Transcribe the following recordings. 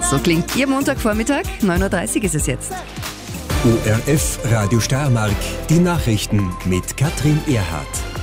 So klingt Ihr Montagvormittag, 9.30 Uhr ist es jetzt. ORF Radio Steiermark, die Nachrichten mit Katrin Erhardt.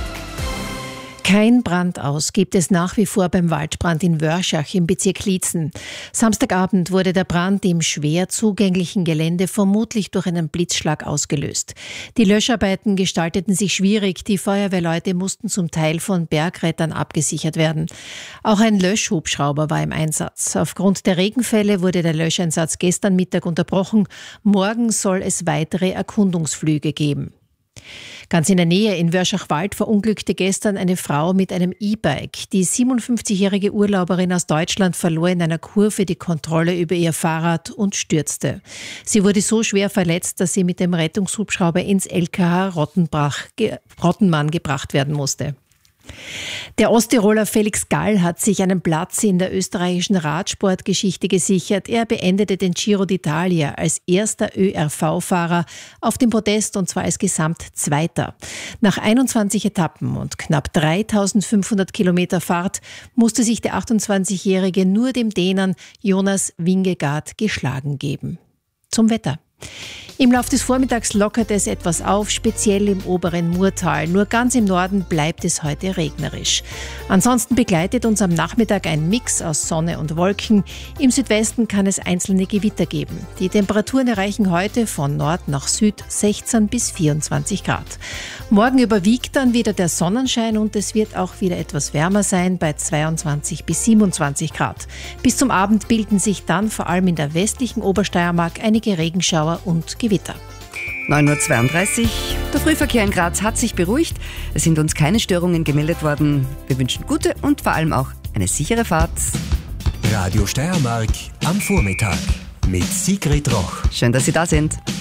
Kein Brand aus gibt es nach wie vor beim Waldbrand in Wörschach im Bezirk Liezen. Samstagabend wurde der Brand im schwer zugänglichen Gelände vermutlich durch einen Blitzschlag ausgelöst. Die Löscharbeiten gestalteten sich schwierig. Die Feuerwehrleute mussten zum Teil von Bergrettern abgesichert werden. Auch ein Löschhubschrauber war im Einsatz. Aufgrund der Regenfälle wurde der Löscheinsatz gestern Mittag unterbrochen. Morgen soll es weitere Erkundungsflüge geben. Ganz in der Nähe in Wörschach-Wald verunglückte gestern eine Frau mit einem E-Bike. Die 57-jährige Urlauberin aus Deutschland verlor in einer Kurve die Kontrolle über ihr Fahrrad und stürzte. Sie wurde so schwer verletzt, dass sie mit dem Rettungshubschrauber ins LKH Rottenmann gebracht werden musste. Der Osttiroler Felix Gall hat sich einen Platz in der österreichischen Radsportgeschichte gesichert. Er beendete den Giro d'Italia als erster ÖRV-Fahrer auf dem Podest und zwar als Gesamtzweiter. Nach 21 Etappen und knapp 3.500 Kilometer Fahrt musste sich der 28-Jährige nur dem Dänern Jonas Vingegaard geschlagen geben. Zum Wetter. Im Laufe des Vormittags lockert es etwas auf, speziell im oberen Murtal. Nur ganz im Norden bleibt es heute regnerisch. Ansonsten begleitet uns am Nachmittag ein Mix aus Sonne und Wolken. Im Südwesten kann es einzelne Gewitter geben. Die Temperaturen erreichen heute von Nord nach Süd 16 bis 24 Grad. Morgen überwiegt dann wieder der Sonnenschein und es wird auch wieder etwas wärmer sein bei 22 bis 27 Grad. Bis zum Abend bilden sich dann vor allem in der westlichen Obersteiermark einige Regenschauer und Gewitter. 9.32 Uhr. Der Frühverkehr in Graz hat sich beruhigt. Es sind uns keine Störungen gemeldet worden. Wir wünschen gute und vor allem auch eine sichere Fahrt. Radio Steiermark am Vormittag mit Sigrid Roch. Schön, dass Sie da sind.